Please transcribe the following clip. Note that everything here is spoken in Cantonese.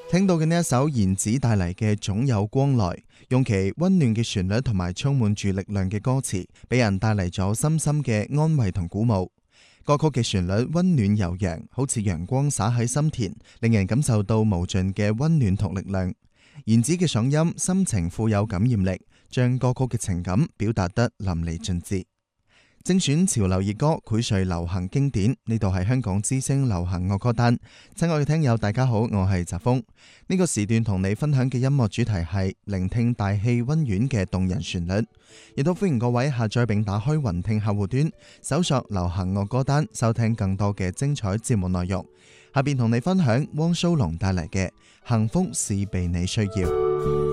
聽到嘅呢一首言子帶嚟嘅總有光來，用其溫暖嘅旋律同埋充滿住力量嘅歌詞，俾人帶嚟咗深深嘅安慰同鼓舞。歌曲嘅旋律溫暖悠揚，好似陽光灑喺心田，令人感受到無盡嘅溫暖同力量。言子嘅嗓音深情富有感染力，將歌曲嘅情感表達得淋漓盡致。精選潮流熱歌，薈萃流行經典。呢度係香港之聲流行樂歌單。親愛嘅聽友，大家好，我係澤峰。呢個時段同你分享嘅音樂主題係聆聽大氣溫婉嘅動人旋律。亦都歡迎各位下載並打開雲聽客戶端，搜索流行樂歌單，收聽更多嘅精彩節目內容。下邊同你分享汪蘇泷帶嚟嘅幸福是被你需要。